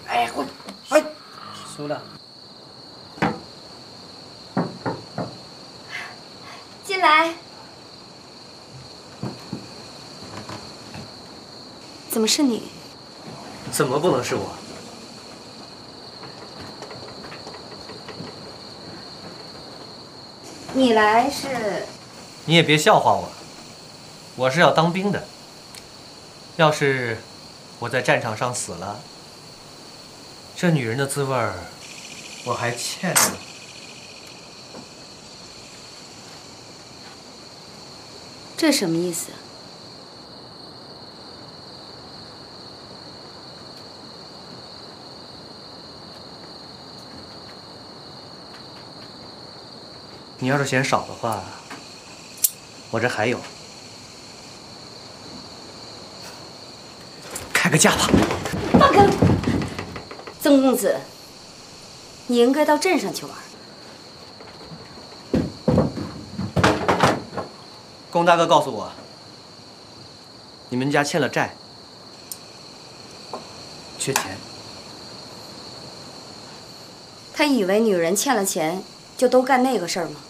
哎，滚！哎， 输了。 进来。怎么是你？ 怎么不能是我？ 你来是？ 你也别笑话我，我是要当兵的。要是我在战场上死了，这女人的滋味儿，我还欠着呢。 这什么意思？ 你要是嫌少的话，我这还有。开个价吧。 放开！曾公子，你应该到镇上去玩。 龚大哥告诉我，你们家欠了债，缺钱。 他以为女人欠了钱就都干那个事儿吗？